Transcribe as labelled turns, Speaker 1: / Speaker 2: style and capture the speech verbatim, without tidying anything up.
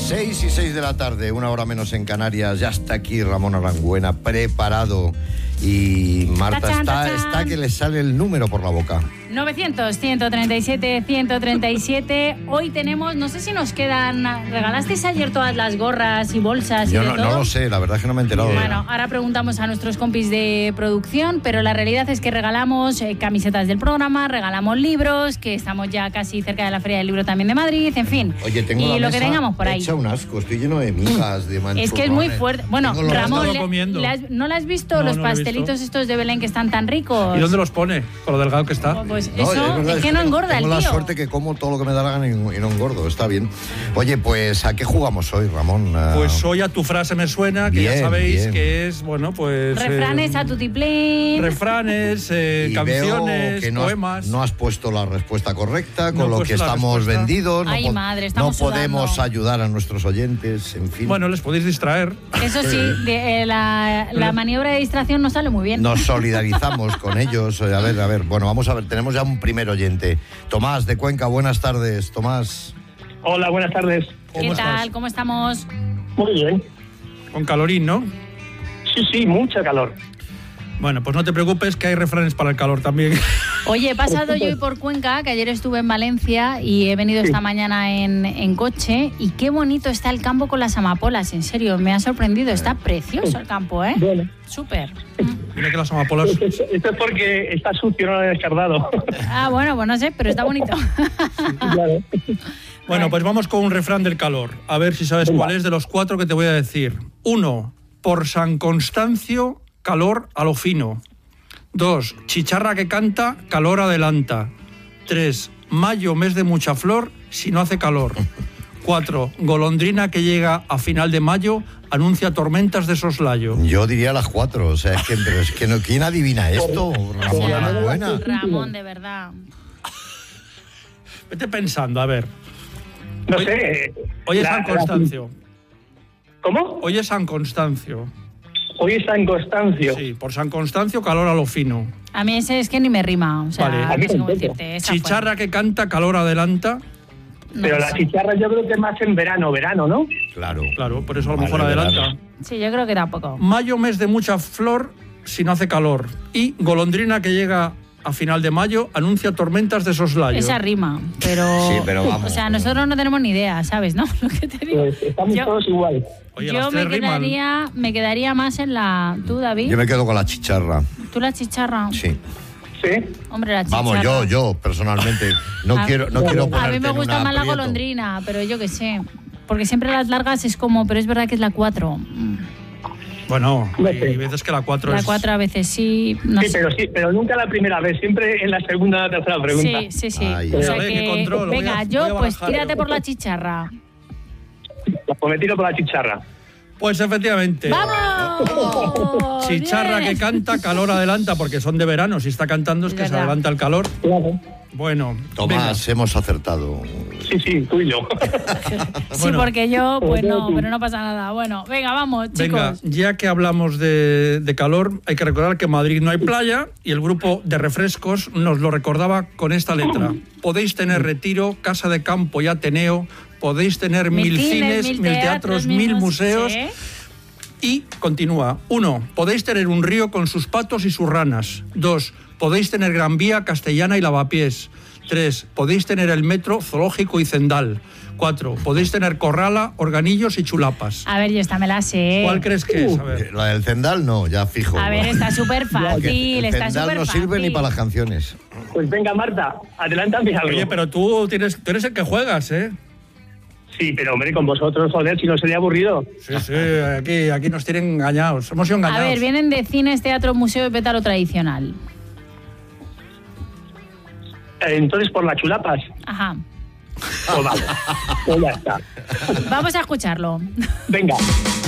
Speaker 1: seis y seis de la tarde, una hora menos en Canarias. Ya está aquí Ramón Arangüena, preparado. Y Marta
Speaker 2: Tachan,
Speaker 1: está,
Speaker 2: tachan.
Speaker 1: está que le sale el número por la boca.
Speaker 2: novecientos, ciento treinta y siete, ciento treinta y siete. Hoy tenemos, no sé si nos quedan... ¿Regalasteis ayer todas las gorras y bolsas y
Speaker 1: Yo
Speaker 2: de
Speaker 1: no,
Speaker 2: todo?
Speaker 1: no lo sé, la verdad es que no me he enterado.
Speaker 2: Bueno, ahora preguntamos a nuestros compis de producción, pero la realidad es que regalamos eh, camisetas del programa, regalamos libros, que estamos ya casi cerca de la Feria del Libro también de Madrid, en fin.
Speaker 1: Oye, tengo
Speaker 2: y
Speaker 1: la
Speaker 2: lo
Speaker 1: mesa
Speaker 2: que tengamos por ahí.
Speaker 1: hecha un asco, estoy lleno de migas, de manchurrones.
Speaker 2: Es que es muy fuerte. Bueno,
Speaker 1: Tengo los-
Speaker 2: Ramón,
Speaker 3: estado
Speaker 2: le-
Speaker 3: comiendo.
Speaker 2: le has- ¿no le has visto
Speaker 3: No,
Speaker 2: los
Speaker 3: no lo he
Speaker 2: pastelitos
Speaker 3: visto.
Speaker 2: estos de Belén que están tan ricos?
Speaker 3: ¿Y dónde los pone? Con lo delgado que está.
Speaker 2: Pues
Speaker 1: No,
Speaker 2: eso,
Speaker 1: verdad,
Speaker 2: es que no engorda
Speaker 1: tengo
Speaker 2: el
Speaker 1: la
Speaker 2: tío.
Speaker 1: suerte que como todo lo que me da la gana y y no engordo, está bien. Oye, pues ¿a qué jugamos hoy, Ramón? Ah,
Speaker 3: Pues hoy a tu frase me suena, que
Speaker 1: Bien,
Speaker 3: ya sabéis
Speaker 1: bien.
Speaker 3: que es, bueno, pues...
Speaker 2: Refranes
Speaker 3: eh,
Speaker 2: a tutiplén.
Speaker 3: Refranes, eh,
Speaker 1: y
Speaker 3: canciones,
Speaker 1: veo que no has-
Speaker 3: poemas...
Speaker 1: no has puesto la respuesta correcta,
Speaker 3: No
Speaker 1: con
Speaker 3: he
Speaker 1: lo
Speaker 3: puesto
Speaker 1: que
Speaker 3: la
Speaker 1: estamos
Speaker 3: respuesta.
Speaker 1: vendidos. No,
Speaker 2: Ay,
Speaker 1: po-
Speaker 2: madre,
Speaker 1: no
Speaker 2: estamos
Speaker 1: podemos
Speaker 2: sudando.
Speaker 1: ayudar a nuestros oyentes, en fin.
Speaker 3: Bueno, les podéis distraer.
Speaker 2: Eso sí, de, eh, la, la maniobra de distracción no sale muy bien.
Speaker 1: Nos solidarizamos con ellos. A ver, a ver, bueno, vamos a ver, tenemos ya un primer oyente. Tomás, de Cuenca, buenas tardes, Tomás.
Speaker 4: Hola, buenas tardes.
Speaker 2: ¿Qué
Speaker 3: ¿Cómo
Speaker 2: tal?
Speaker 3: estás?
Speaker 2: ¿Cómo estamos?
Speaker 4: Muy bien.
Speaker 3: Con calorín, ¿no?
Speaker 4: Sí, sí, mucha calor.
Speaker 3: Bueno, pues no te preocupes que hay refranes para el calor también.
Speaker 2: Oye, he pasado yo hoy por Cuenca, que ayer estuve en Valencia y he venido esta mañana en, en coche, y qué bonito está el campo con las amapolas, en serio, me ha sorprendido, está precioso el campo, ¿eh?
Speaker 4: Bueno,
Speaker 2: Súper.
Speaker 3: Mira que las amapolas...
Speaker 4: esto, esto es porque está sucio, no lo he descartado.
Speaker 2: Ah, bueno, pues no sé, pero está bonito.
Speaker 4: Claro.
Speaker 3: Bueno, pues vamos con un refrán del calor. A ver si sabes
Speaker 4: Venga.
Speaker 3: cuál es de los cuatro que te voy a decir. Uno, por San Constancio, calor a lo fino. Dos, chicharra que canta, calor adelanta. Tres, mayo, mes de mucha flor, si no hace calor. Cuatro, golondrina que llega a final de mayo, anuncia tormentas de soslayo.
Speaker 1: Yo diría las cuatro, o sea, es que, pero es que no, ¿quién adivina esto? Ramón Arangüena.
Speaker 2: Ramón, de verdad.
Speaker 3: Vete pensando, a ver.
Speaker 4: No
Speaker 3: Hoy-
Speaker 4: sé.
Speaker 3: Hoy es
Speaker 4: la-
Speaker 3: San Constancio.
Speaker 4: ¿Cómo?
Speaker 3: Hoy es San Constancio.
Speaker 4: Hoy está en Constancio.
Speaker 3: Sí, por San Constancio, calor a lo fino.
Speaker 2: A mí ese es que ni me rima, o sea,
Speaker 3: Vale.
Speaker 2: no sé cómo
Speaker 4: Aquí
Speaker 2: decirte. esa
Speaker 3: Chicharra que canta, calor adelanta.
Speaker 2: fue. No
Speaker 4: Pero
Speaker 2: lo
Speaker 4: la
Speaker 2: sé.
Speaker 4: chicharra yo creo que es más en verano, verano, ¿no?
Speaker 1: Claro.
Speaker 3: Claro, por eso a lo
Speaker 1: Vale,
Speaker 3: mejor adelanta.
Speaker 1: verano.
Speaker 2: Sí, yo creo que tampoco.
Speaker 3: Mayo, mes de mucha flor, si no hace calor. Y golondrina que llega a final de mayo, anuncia tormentas de soslayo.
Speaker 2: Esa rima, pero...
Speaker 1: Sí, pero vamos,
Speaker 2: O sea,
Speaker 1: pero-
Speaker 2: nosotros no tenemos ni idea, ¿sabes, no? Lo que te digo.
Speaker 4: Pues estamos
Speaker 2: Yo-
Speaker 4: todos igual.
Speaker 3: Oye,
Speaker 2: Yo
Speaker 3: las
Speaker 2: me
Speaker 3: tres riman.
Speaker 2: quedaría, me quedaría más en la... ¿Tú, David?
Speaker 1: Yo me quedo con la chicharra,
Speaker 2: ¿Tú la chicharra?
Speaker 1: sí.
Speaker 4: Sí.
Speaker 2: Hombre, la chicharra.
Speaker 1: Vamos, yo, yo, personalmente, no
Speaker 2: A-
Speaker 1: quiero, no quiero
Speaker 2: A
Speaker 1: ponerte
Speaker 2: mí me
Speaker 1: en
Speaker 2: gusta
Speaker 1: un
Speaker 2: más la
Speaker 1: aprieto.
Speaker 2: golondrina, pero yo qué sé. Porque siempre las largas es como... Pero es verdad que es la cuatro.
Speaker 3: Bueno,
Speaker 4: No
Speaker 3: hay
Speaker 4: sé.
Speaker 3: veces que la cuatro
Speaker 2: La
Speaker 3: es...
Speaker 2: cuatro a veces sí, no
Speaker 4: Sí,
Speaker 2: sé.
Speaker 4: pero sí, pero nunca la primera vez, siempre en la segunda o la tercera pregunta.
Speaker 2: Sí, sí, sí.
Speaker 1: Ay,
Speaker 2: o sea
Speaker 3: a ver,
Speaker 2: que,
Speaker 3: qué control, voy a-
Speaker 2: venga,
Speaker 3: voy
Speaker 2: yo
Speaker 3: a
Speaker 2: pues
Speaker 3: barajar.
Speaker 2: tírate por la chicharra.
Speaker 4: Pues me tiro por la chicharra.
Speaker 3: Pues efectivamente.
Speaker 2: ¡Vamos!
Speaker 3: Chicharra
Speaker 2: Bien.
Speaker 3: que canta, calor adelanta, porque son de verano. Si está cantando es
Speaker 2: Es
Speaker 3: que se
Speaker 2: verdad.
Speaker 3: adelanta el calor.
Speaker 4: Claro.
Speaker 3: Bueno,
Speaker 1: Tomás, hemos acertado.
Speaker 4: Sí, sí, tú y yo.
Speaker 2: Sí,
Speaker 3: Bueno.
Speaker 2: porque yo, pues no,
Speaker 4: Sí.
Speaker 2: pero no pasa nada. Bueno, venga, vamos,
Speaker 3: venga,
Speaker 2: chicos.
Speaker 3: ya que hablamos de, de calor, hay que recordar que en Madrid no hay playa y el grupo de refrescos nos lo recordaba con esta letra. Podéis tener retiro, casa de campo y ateneo, podéis tener mil, cines, mil teatros, mil
Speaker 2: mus-
Speaker 3: museos.
Speaker 2: ¿Sí?
Speaker 3: Y continúa. Uno, podéis tener un río con sus patos y sus ranas. Dos, podéis tener Gran Vía, Castellana y Lavapiés. Tres, podéis tener el metro, zoológico y Zendal. Cuatro, podéis tener Corrala, Organillos y Chulapas.
Speaker 2: A ver, yo esta me la sé.
Speaker 3: ¿Cuál crees que es? A
Speaker 1: Eh,
Speaker 3: ver.
Speaker 1: La del Zendal no, ya fijo.
Speaker 2: A ver, está súper
Speaker 1: Porque
Speaker 2: fácil,
Speaker 1: el
Speaker 2: está
Speaker 1: Zendal
Speaker 2: súper
Speaker 1: no
Speaker 2: fácil.
Speaker 1: sirve ni para las canciones.
Speaker 4: Pues venga, Marta, adelántame algo.
Speaker 3: Oye, pero tú, tienes, tú eres el que juegas, ¿eh?
Speaker 4: Sí, pero hombre, con vosotros, joder, si no sería aburrido.
Speaker 3: Sí, sí, aquí, aquí nos tienen engañados. Hemos sido
Speaker 2: A
Speaker 3: engañados.
Speaker 2: ver, vienen de cines, teatro, museo y pétalo tradicional.
Speaker 4: Eh, Entonces, por las chulapas.
Speaker 2: Ajá.
Speaker 4: Pues vale. Pues ya está.
Speaker 2: Vamos a escucharlo.
Speaker 4: Venga.